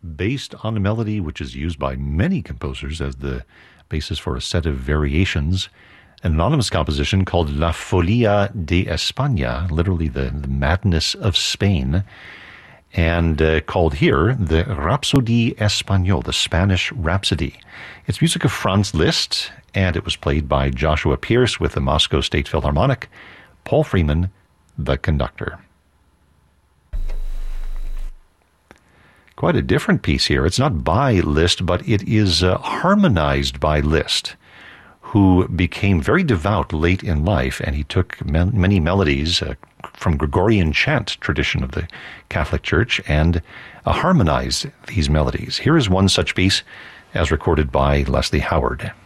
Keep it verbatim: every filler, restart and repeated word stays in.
based on a melody which is used by many composers as the basis for a set of variations. An anonymous composition called La Folia de España, literally the, the madness of Spain, and uh, called here the Rhapsodie Espagnole, the Spanish Rhapsody. It's music of Franz Liszt, and it was played by Joshua Pierce with the Moscow State Philharmonic, Paul Freeman, the conductor. Quite a different piece here. It's not by Liszt, but it is uh, harmonized by Liszt, who became very devout late in life, and he took me- many melodies uh, from Gregorian chant tradition of the Catholic Church and uh, harmonized these melodies. Here is one such piece as recorded by Leslie Howard.